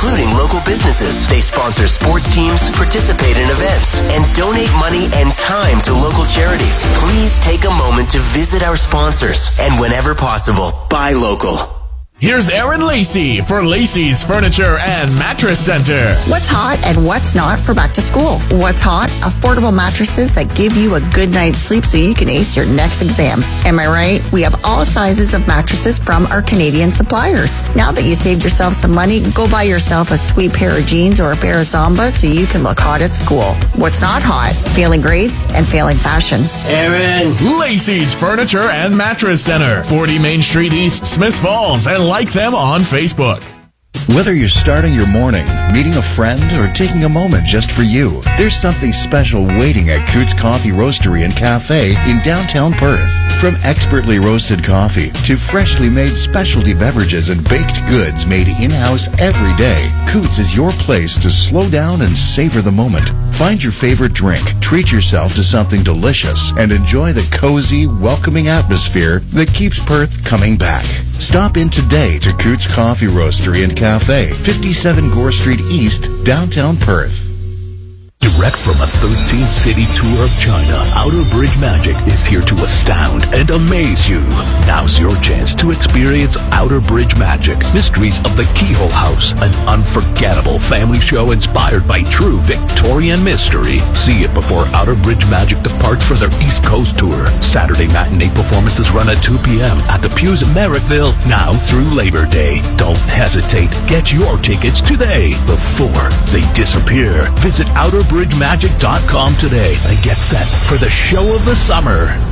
including local businesses. They sponsor sports teams, participate in events, and donate money and time to local charities. Please take a moment to visit our sponsors, and whenever possible, buy local. Here's Aaron Lacey for Lacey's Furniture and Mattress Center. What's hot and what's not for back to school? What's hot? Affordable mattresses that give you a good night's sleep so you can ace your next exam. Am I right? We have all sizes of mattresses from our Canadian suppliers. Now that you saved yourself some money, go buy yourself a sweet pair of jeans or a pair of Zamba so you can look hot at school. What's not hot? Failing grades and failing fashion. Aaron. Lacey's Furniture and Mattress Center, 40 Main Street East, Smiths Falls, and like them on Facebook. Whether you're starting your morning, meeting a friend, or taking a moment just for you, there's something special waiting at Coots Coffee Roastery and Cafe in downtown Perth. From expertly roasted coffee to freshly made specialty beverages and baked goods made in-house every day, Coots is your place to slow down and savor the moment. Find your favorite drink, treat yourself to something delicious, and enjoy the cozy, welcoming atmosphere that keeps Perth coming back. Stop in today to Coots Coffee Roastery and Cafe, 57 Gore Street East, downtown Perth. Direct from a 13-city tour of China, Outer Bridge Magic is here to astound and amaze you. Now's your chance to experience Outer Bridge Magic, Mysteries of the Keyhole House, an unforgettable family show inspired by true Victorian mystery. See it before Outer Bridge Magic departs for their East Coast tour. Saturday matinee performances run at 2 p.m. at the Pews in Merrickville, now through Labor Day. Don't hesitate. Get your tickets today before they disappear. Visit outerbridgemagic.com today and get set for the show of the summer.